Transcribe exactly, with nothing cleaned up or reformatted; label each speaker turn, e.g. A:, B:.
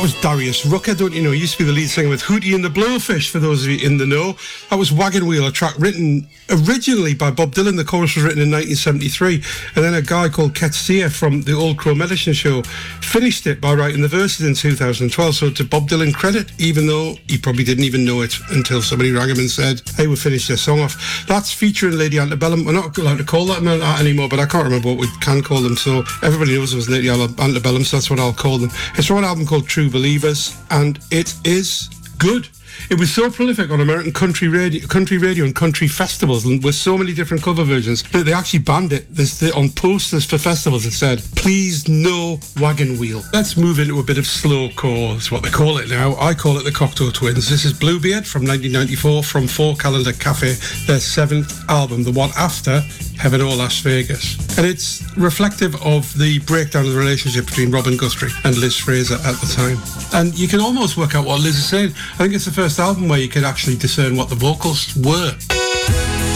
A: was Darius Rucker, don't you know? He used to be the lead singer with Hootie and the Blowfish, for those of you in the know. That was Wagon Wheel, a track written originally by Bob Dylan. The chorus was written in nineteen seventy-three, and then a guy called Ket Steer from the Old Crow Medicine Show finished it by writing the verses in two thousand twelve. So to Bob Dylan credit, even though he probably didn't even know it until somebody rang him and said, hey, we'll finish this song off. That's featuring Lady Antebellum. We're not allowed to call that anymore, but I can't remember what we can call them, so everybody knows it was Lady Antebellum, so that's what I'll call them. It's from an album called True Believers, and it is good. It was so prolific on American country radio, country radio and country festivals, and with so many different cover versions that they actually banned it. There's the, on posters for festivals it said, please no Wagon Wheel. Let's move into a bit of slowcore, is what they call it now. I call it the Cocteau Twins. This is Bluebeard from nineteen ninety-four from Four Calendar Cafe, their seventh album, the one after Heaven or Las Vegas. And it's reflective of the breakdown of the relationship between Robin Guthrie and Liz Fraser at the time. And you can almost work out what Liz is saying. I think it's the first album where you can actually discern what the vocals were.